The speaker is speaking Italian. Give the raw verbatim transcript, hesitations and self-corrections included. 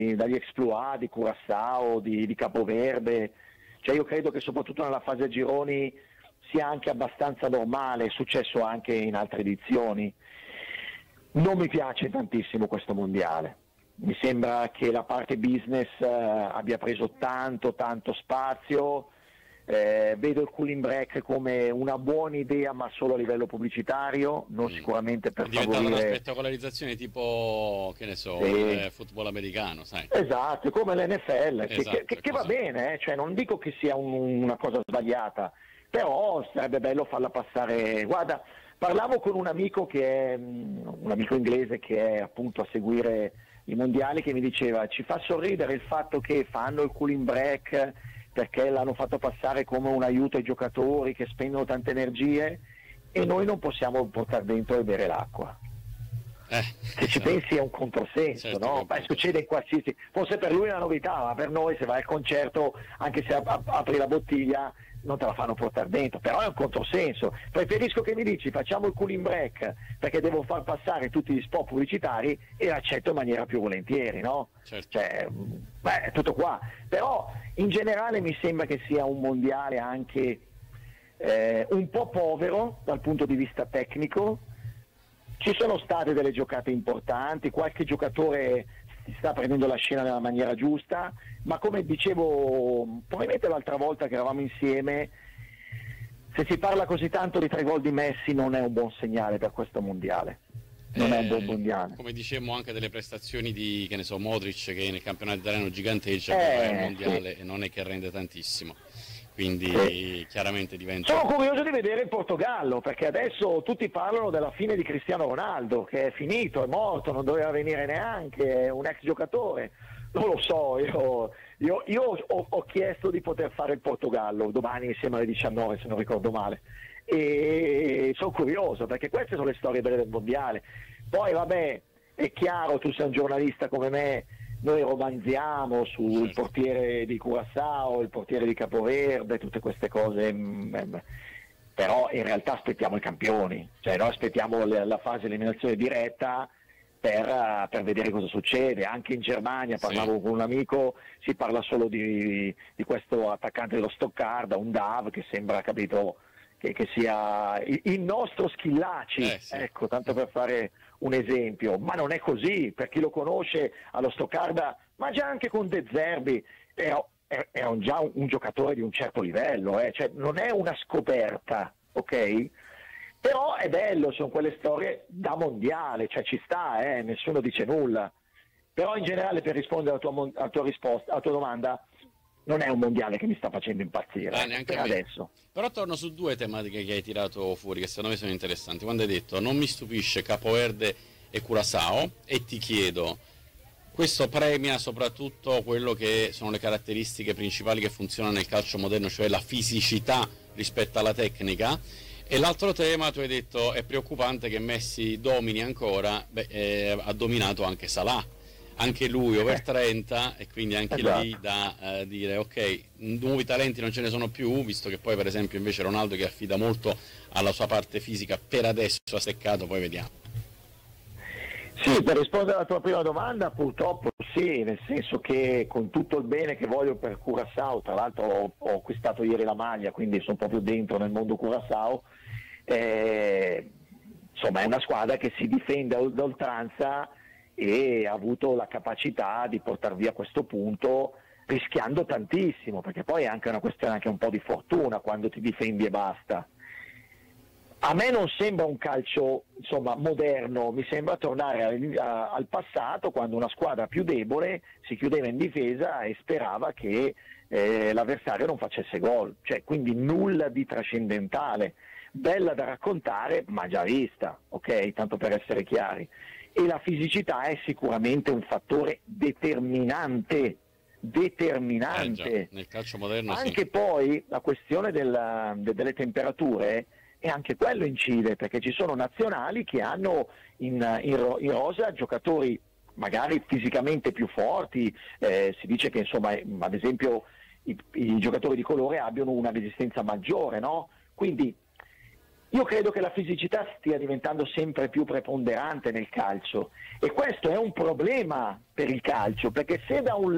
dagli exploit di Curaçao, di, di Capoverde. Cioè io credo che soprattutto nella fase a gironi sia anche abbastanza normale, è successo anche in altre edizioni. Non mi piace tantissimo questo mondiale, mi sembra che la parte business eh, abbia preso tanto tanto spazio. Eh, vedo il cooling break come una buona idea, ma solo a livello pubblicitario, non Mm. sicuramente per È diventata una favorire. spettacolarizzazione tipo, che ne so, Sì. il football americano, sai? Esatto, come l'N F L, che, Esatto, che- che- è che va così. bene, eh, cioè non dico che sia un- una cosa sbagliata, però sarebbe bello farla passare. Guarda, parlavo con un amico che è mm, un amico inglese che è appunto a seguire i mondiali, che mi diceva: ci fa sorridere il fatto che fanno il cooling break perché l'hanno fatto passare come un aiuto ai giocatori che spendono tante energie e noi non possiamo portare dentro e bere l'acqua. Eh, Se ci esatto. pensi è un controsenso, Certo che è no? un Beh, controsenso. succede in qualsiasi, forse per lui è una novità, ma per noi se vai al concerto, anche se ap- apri la bottiglia, non te la fanno portare dentro, però è un controsenso. Preferisco che mi dici facciamo il cooling break perché devo far passare tutti gli spot pubblicitari e l'accetto in maniera più volentieri, no? Certo. Cioè, beh, è tutto qua. Però in generale mi sembra che sia un mondiale anche eh, un po' povero dal punto di vista tecnico. Ci sono state delle giocate importanti, qualche giocatore si sta prendendo la scena nella maniera giusta, ma come dicevo probabilmente l'altra volta che eravamo insieme, se si parla così tanto di tre gol di Messi non è un buon segnale per questo mondiale. Non Eh, è un buon mondiale. Come dicevamo anche delle prestazioni di, che ne so, Modric, che nel campionato italiano giganteggia, Eh, però è un mondiale sì. e non è che rende tantissimo. Quindi Sì. chiaramente diventa. Sono curioso di vedere il Portogallo, perché adesso tutti parlano della fine di Cristiano Ronaldo, che è finito, è morto, non doveva venire neanche, è un ex giocatore. Non lo so, io, io, io ho, ho chiesto di poter fare il Portogallo domani insieme alle diciannove, se non ricordo male, e sono curioso perché queste sono le storie belle del mondiale. Poi vabbè, è chiaro, tu sei un giornalista come me, noi romanziamo sul Certo. portiere di Curaçao, il portiere di Capoverde, tutte queste cose, mm, eh, però in realtà aspettiamo i campioni, cioè noi aspettiamo le- la fase di eliminazione diretta per, eh, per vedere cosa succede. Anche in Germania, Sì. parlavo con un amico, si parla solo di, di questo attaccante dello Stoccarda, un Dav che sembra, capito, che, che sia il, il nostro Schillaci, Eh, sì. ecco, tanto per fare un esempio, ma non è così, per chi lo conosce allo Stoccarda, ma già anche con De Zerbi era, era un, già un, un giocatore di un certo livello, eh, cioè non è una scoperta, ok? Però è bello, sono quelle storie da mondiale, cioè ci sta, eh, nessuno dice nulla. Però in generale, per rispondere alla tua, mon- alla tua risposta, alla tua domanda, non è un mondiale che mi sta facendo impazzire, Ah, ecco, neanche per a me. adesso. Però torno su due tematiche che hai tirato fuori, che secondo me sono interessanti. Quando hai detto non mi stupisce Capoverde e Curaçao, e ti chiedo, questo premia soprattutto quello che sono le caratteristiche principali che funzionano nel calcio moderno, cioè la fisicità rispetto alla tecnica. E l'altro tema, tu hai detto, è preoccupante che Messi domini ancora. Beh, eh, ha dominato anche Salah, anche lui over trenta, e quindi anche Esatto. lì da eh, dire ok, nuovi talenti non ce ne sono più, visto che poi per esempio invece Ronaldo, che affida molto alla sua parte fisica, per adesso ha seccato, poi vediamo. Sì, per rispondere alla tua prima domanda, purtroppo sì, nel senso che con tutto il bene che voglio per Curaçao, tra l'altro ho, ho acquistato ieri la maglia, quindi sono proprio dentro nel mondo Curaçao, eh, insomma è una squadra che si difende ad oltranza e ha avuto la capacità di portare via questo punto rischiando tantissimo, perché poi è anche una questione anche un po' di fortuna quando ti difendi e basta. A me non sembra un calcio, insomma, moderno, mi sembra tornare al, a- al passato, quando una squadra più debole si chiudeva in difesa e sperava che eh, l'avversario non facesse gol, cioè quindi nulla di trascendentale, bella da raccontare ma già vista, ok? Tanto per essere chiari. E la fisicità è sicuramente un fattore determinante, determinante. Eh già, nel calcio moderno Anche sì. poi la questione della- de- delle temperature, e anche quello incide, perché ci sono nazionali che hanno in, in ro- in rosa giocatori magari fisicamente più forti, eh, si dice che insomma, eh, ad esempio i, i giocatori di colore abbiano una resistenza maggiore, no? Quindi Io credo che la fisicità stia diventando sempre più preponderante nel calcio e questo è un problema per il calcio, perché se da un